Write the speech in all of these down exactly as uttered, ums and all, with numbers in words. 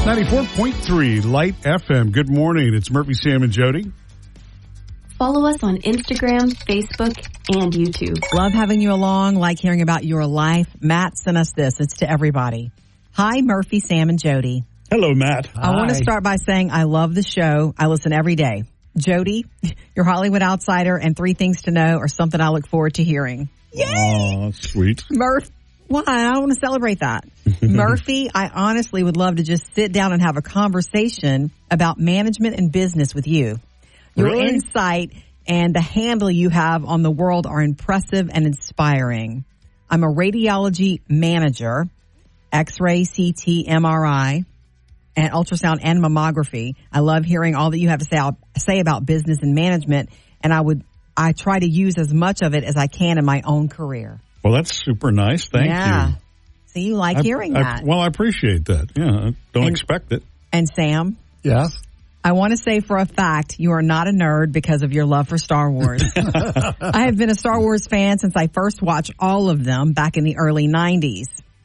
ninety-four point three Light F M. Good morning. It's Murphy, Sam, and Jody. Follow us on Instagram, Facebook, and YouTube. Love having you along, like hearing about your life. Matt sent us this. It's to everybody. Hi, Murphy, Sam, and Jody. Hello, Matt. I Hi. want to start by saying I love the show. I listen every day. Jody, your Hollywood Outsider and Three Things to Know are something I look forward to hearing. Yay! Oh, sweet. Murph, why? I want to celebrate that. Murphy, I honestly would love to just sit down and have a conversation about management and business with you. Your Really? insight and the handle you have on the world are impressive and inspiring. I'm a radiology manager, X-ray, C T, M R I, and ultrasound and mammography. I love hearing all that you have to say, say about business and management, and I would I try to use as much of it as I can in my own career. Well, that's super nice. Thank yeah. you. So you like I, hearing I, that. Well, I appreciate that. Yeah, I don't and, expect it. And Sam? Yes? I want to say for a fact you are not a nerd because of your love for Star Wars. I have been a Star Wars fan since I first watched all of them back in the early nineties.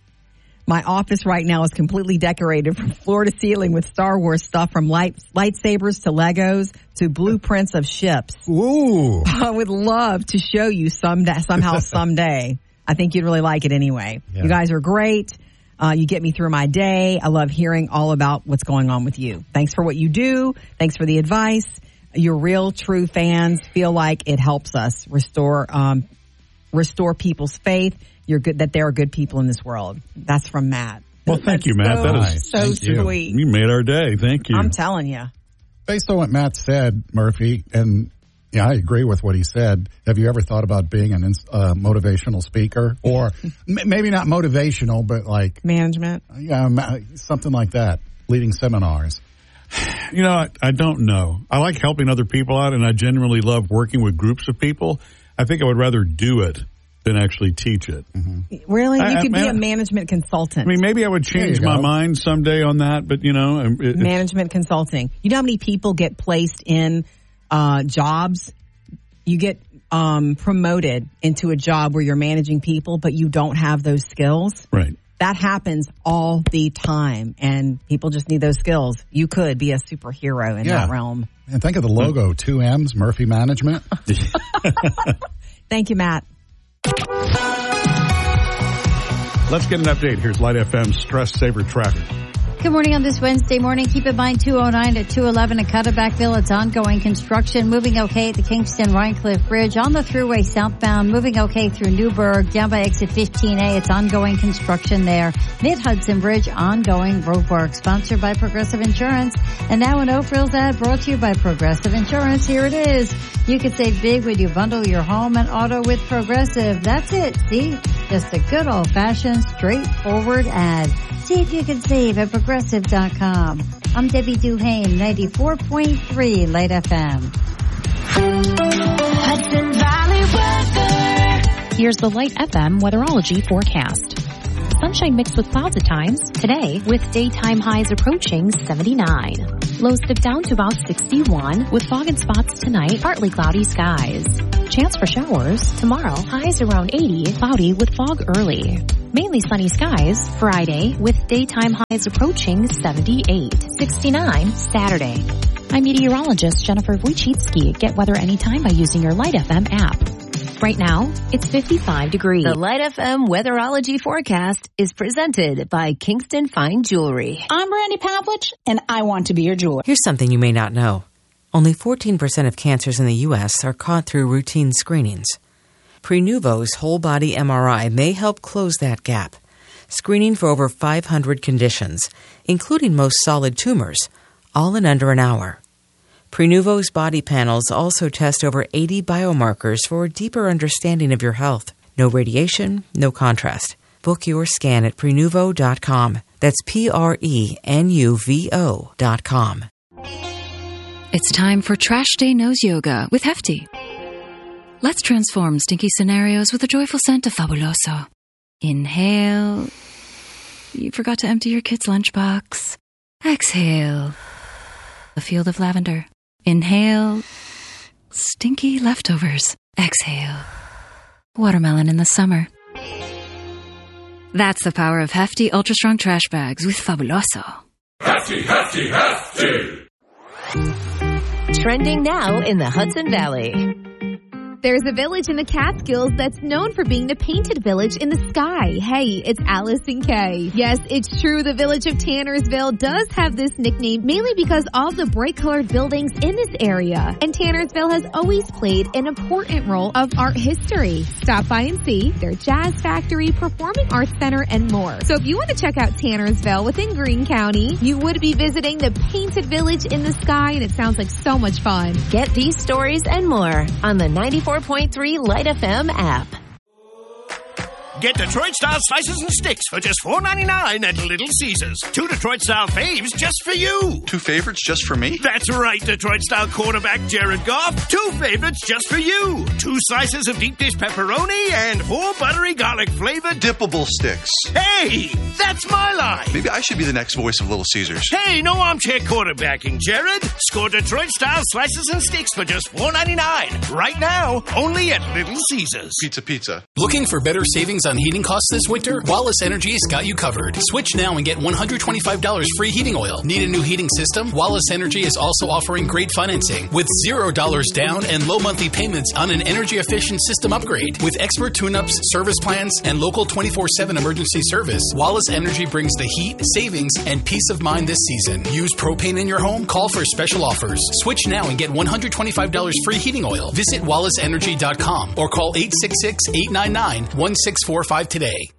My office right now is completely decorated from floor to ceiling with Star Wars stuff, from light, lightsabers to Legos to blueprints of ships. Ooh. I would love to show you some somehow someday. I think you'd really like it anyway. Yeah. You guys are great. Uh, you get me through my day. I love hearing all about what's going on with you. Thanks for what you do. Thanks for the advice. Your real, true fans feel like it helps us restore um, restore people's faith. You're good that there are good people in this world. That's from Matt. Well, thank That's you, Matt. So, that is so sweet. You. you made our day. Thank you. I'm telling you. Based on what Matt said, Murphy, and yeah, I agree with what he said. Have you ever thought about being a uh, motivational speaker, or m- maybe not motivational, but like management? Yeah, ma- something like that. Leading seminars. You know, I, I don't know. I like helping other people out, and I genuinely love working with groups of people. I think I would rather do it than actually teach it. Mm-hmm. Really? I, you could I, be I, a management consultant. I mean, maybe I would change my mind someday on that, but, you know. It, management consulting. You know how many people get placed in uh, jobs? You get um, promoted into a job where you're managing people, but you don't have those skills. Right. That happens all the time, and people just need those skills. You could be a superhero in yeah. that realm. And think of the logo, two M's, Murphy Management. Thank you, Matt. Let's get an update. Here's Light F M's Stress Saver Tracker. Good morning on this Wednesday morning. Keep in mind two oh nine to two eleven at Cutterbackville. It's ongoing construction. Moving okay at the Kingston Rhinecliff Bridge. On the thruway southbound. Moving okay through Newburgh. Down by exit fifteen A. It's ongoing construction there. Mid-Hudson Bridge. Ongoing road work. Sponsored by Progressive Insurance. And now an O-Frills ad brought to you by Progressive Insurance. Here it is. You can save big when you bundle your home and auto with Progressive. That's it. See? Just a good old-fashioned, straightforward ad. See if you can save at Progressive dot com. I'm Debbie Duhane, ninety-four point three Light F M. Hudson Valley weather. Here's the Light F M weatherology forecast. Sunshine mixed with clouds at times today, with daytime highs approaching seventy-nine. Lows dip down to about sixty-one, with fog in spots tonight, partly cloudy skies. Chance for showers tomorrow, highs around eighty, cloudy with fog early. Mainly sunny skies Friday, with daytime highs approaching seventy-eight. sixty-nine Saturday. I'm meteorologist Jennifer Wojcicki. Get weather anytime by using your Light F M app. Right now, it's fifty-five degrees. The Light F M weatherology forecast is presented by Kingston Fine Jewelry. I'm Brandy Pavlich, and I want to be your jeweler. Here's something you may not know. Only fourteen percent of cancers in the U S are caught through routine screenings. Prenuvo's whole-body M R I may help close that gap, screening for over five hundred conditions, including most solid tumors, all in under an hour. Prenuvo's body panels also test over eighty biomarkers for a deeper understanding of your health. No radiation, no contrast. Book your scan at Prenuvo dot com. That's P R E N U V O dot com. It's time for Trash Day Nose Yoga with Hefty. Let's transform stinky scenarios with a joyful scent of Fabuloso. Inhale. You forgot to empty your kid's lunchbox. Exhale. A field of lavender. Inhale. Stinky leftovers. Exhale. Watermelon in the summer. That's the power of Hefty Ultra Strong Trash Bags with Fabuloso. Hefty, hefty, hefty! Trending now in the Hudson Valley. There's a village in the Catskills that's known for being the painted village in the sky. Hey, it's Allison Kay. Yes, it's true. The village of Tannersville does have this nickname mainly because all the bright colored buildings in this area. And Tannersville has always played an important role of art history. Stop by and see their jazz factory, performing arts center, and more. So if you want to check out Tannersville within Greene County, you would be visiting the painted village in the sky, and it sounds like so much fun. Get these stories and more on the ninety-four point three Light F M app. Get Detroit-style slices and sticks for just four ninety-nine at Little Caesars. Two Detroit-style faves just for you. Two favorites just for me? That's right, Detroit-style quarterback Jared Goff. Two favorites just for you. Two slices of deep dish pepperoni and four buttery garlic-flavored dippable sticks. Hey, that's my line. Maybe I should be the next voice of Little Caesars. Hey, no armchair quarterbacking, Jared. Score Detroit-style slices and sticks for just four ninety-nine. Right now, only at Little Caesars. Pizza, pizza. Looking for better savings on heating costs this winter? Wallace Energy has got you covered. Switch now and get one hundred twenty-five dollars free heating oil. Need a new heating system? Wallace Energy is also offering great financing with zero dollars down and low monthly payments on an energy-efficient system upgrade. With expert tune-ups, service plans, and local twenty-four seven emergency service, Wallace Energy brings the heat, savings, and peace of mind this season. Use propane in your home? Call for special offers. Switch now and get one hundred twenty-five dollars free heating oil. Visit wallace energy dot com or call eight six six, eight nine nine, one six four five today.